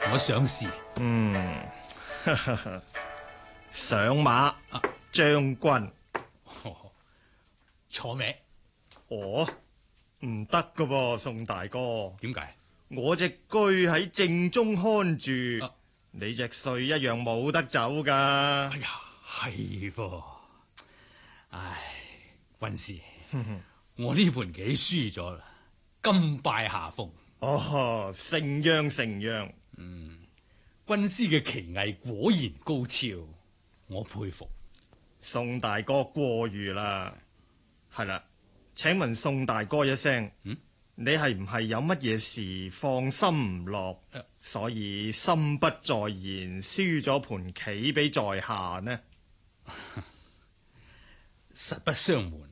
我想試。 上馬，將軍。 錯名。 哦，唔得噶噃，宋大哥。 點解？ 我隻車喺正中看住，你隻帥一樣冇得走噶。 哎呀，係噃。唉，軍師，我呢盤棋輸咗啦，甘拜下風。 哦，承讓承讓。 軍師嘅棋藝果然高超，我佩服。 宋大哥過譽啦。係啦，請問宋大哥一聲，你係唔係有乜嘢事放心唔落，所以心不在焉，輸咗盤棋俾在下呢？ 實不相瞞，